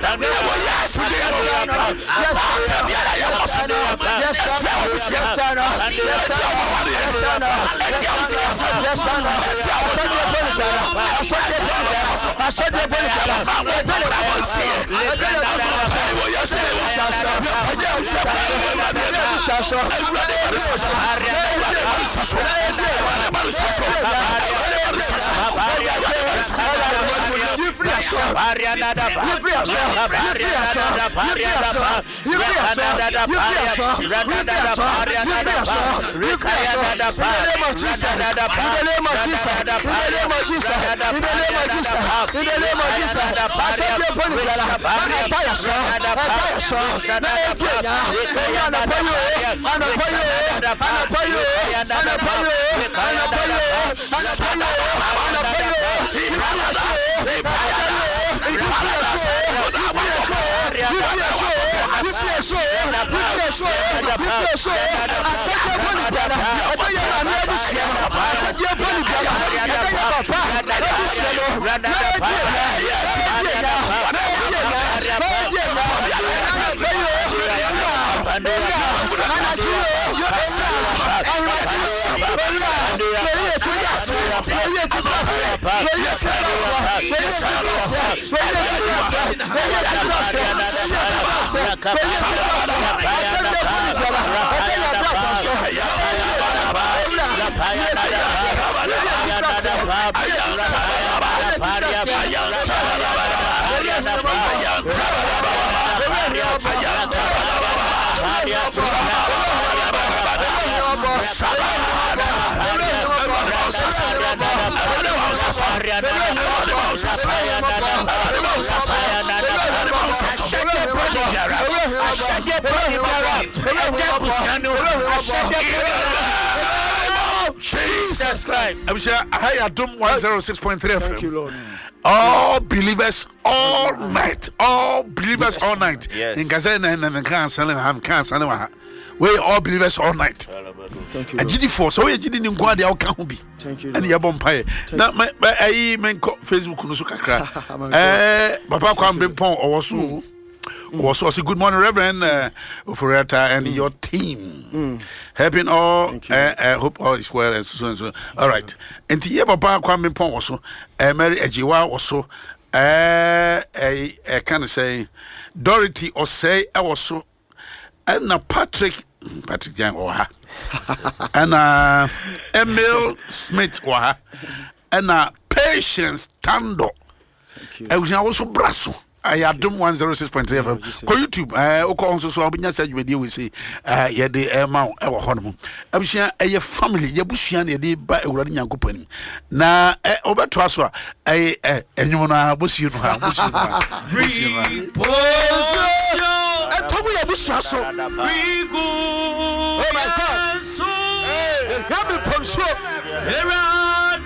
Jesus Christ. I'm sure I Adum 106.3 FM. Thank you, Lord. All believers all night. All believers all night. Yes. In Gaza and can't we all believers all night. Thank you. A GD force, so we didn't go the outcome be. Thank you. And your bumpire. Now, my Facebook, Nusukakra. Papa Kwam Pon also. Also, say good morning, Reverend Ofureta and your team. Helping all. I hope all is well and so and so. All right. And to Papa Kwam Pon also. Mary Ejiwa also. I kind of say Dorothy or say also. And Patrick Young or her. And Emil Smith or her. And Patience Tando. I was also Brasso. I Adum 106.3 FM. Ko YouTube, also so abinya say you dey we say ye dey ma e wo hono. Abusua eye family ye busua na dey ba ewurade Nyankopon nim. Na obeto aso enyum na busua no ha busua no ha. Etobu ye busua so. Oh my God. Help me ponso.